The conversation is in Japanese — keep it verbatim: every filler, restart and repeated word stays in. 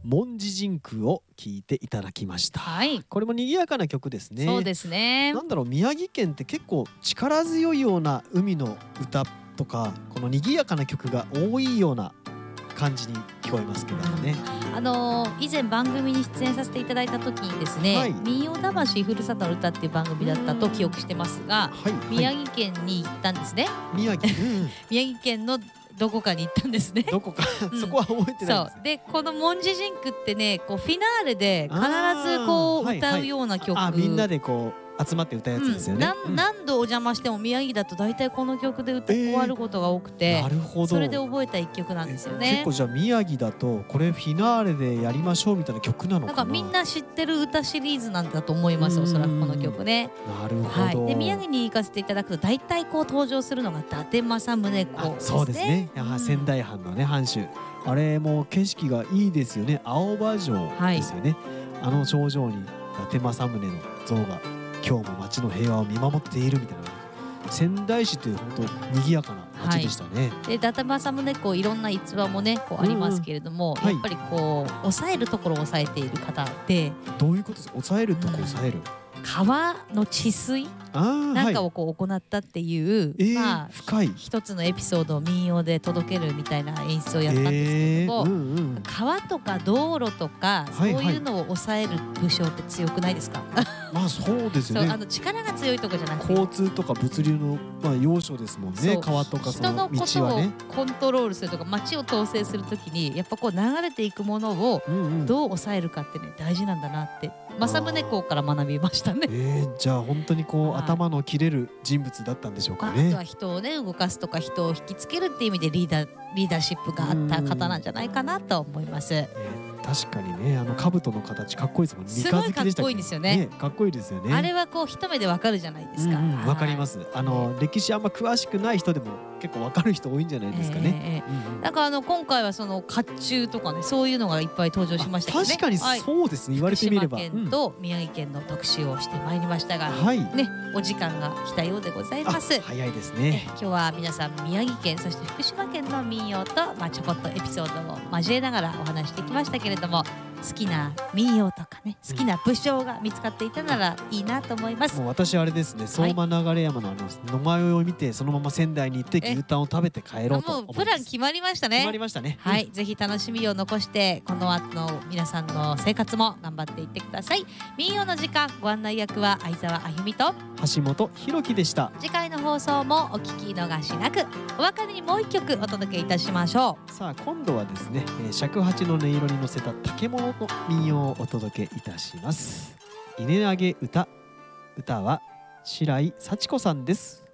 文字人空を聞いていただきました。 はい、 これも賑やかな曲ですね。 そうですね。 なんだろう、宮城県って結構力強いような海の歌とか、この賑やかな曲が多いような感じに聞こえますけどもね。 あのー、以前番組に出演させていただいた時にですね、はい、民謡魂ふるさとの歌っていう番組だったと記憶してますが、はいはい、宮城県に行ったんですね。 宮城、うん、 宮城県のどこかに行ったんですね。 どこか、うん、そこは覚えてないです。 そうで、この文字人空ってね、こうフィナーレで必ずこう歌うような曲、 はいはい、あ、みんなでこう集まって歌うやつですよね。 うん、何度お邪魔しても宮城だと大体この曲で歌、えー、終わることが多くて、 なるほど、 それで覚えた一曲なんですよね。 結構じゃあ宮城だとこれフィナーレでやりましょうみたいな曲なのかな。 なんかみんな知ってる歌シリーズなんだと思います、おそらくこの曲ね。 なるほど、 はい、で宮城に行かせていただくと大体こう登場するのが伊達政宗公ですね。 そうですね、うん、仙台藩のね藩主、あれも景色がいいですよね。青葉城ですよね、はい、あの頂上に伊達政宗の像が今日も町の平和を見守っているみたいな。仙台市って本当賑やかな町でしたね。 はい、で伊達政宗公いろんな逸話もねこうありますけれども、うんうん、やっぱりこう、はい、抑えるところを抑えている方で。 どういうことですか、抑えるところを抑える、 うん、川の治水なんかをこう行ったっていう、 はい、 まあ、 深い一つのエピソードを民謡で届けるみたいな演出をやったんですけれども、えーうんうん、川とか道路とかそういうのを抑える武将って強くないですか？はいはいまあそうですよね。 そう、あの力が強いとこじゃなくて交通とか物流の、まあ、要所ですもんね。川とかその道はね、 人のことをコントロールするとか街を統制するときにやっぱこう流れていくものをどう抑えるかってね大事なんだなって政宗公から学びましたね。 えー、じゃあ本当にこう頭の切れる人物だったんでしょうかね。 あとは人をね動かすとか人を引きつけるっていう意味でリーダーリーダーシップがあった方なんじゃないかなと思います。 えー確かにね、あの兜の形かっこいいですもんね。 すごいかっこいいんですよね。 ね、かっこいいですよね。 あれはこう一目でわかるじゃないですか。わ、 うんうん、かります。あの歴史あんま詳しくない人でも結構わかる人多いんじゃないですかね。 なんかあの今回はその甲冑とかねそういうのがいっぱい登場しましたね。 確かにそうですね、はい、言われてみれば。 福島県と宮城県の特集をしてまいりましたが、 はい、 ねお時間が来たようでございます。 早いですね。 今日は皆さん宮城県そして福島県の民謡とまあちょこっとエピソードを交えながらお話してきましたけれども。好きな民謡とかね好きな武将が見つかっていたならいいなと思います。 もう私あれですね、相馬流山のあの野前を見てそのまま仙台に行って牛タンを食べて帰ろうと思います。 もうプラン決まりましたね。 決まりましたね。 はい、うん、ぜひ楽しみを残してこの後の皆さんの生活も頑張っていってください。民謡の時間ご案内役は相沢あゆみと橋本弘樹でした。 次回の放送もお聞き逃しなく。お別れにもう一曲お届けいたしましょう。さあ今度はですね、尺八の音色に乗せた竹物の民謡をお届けいたします。稲投げ歌、歌は白井幸子さんです。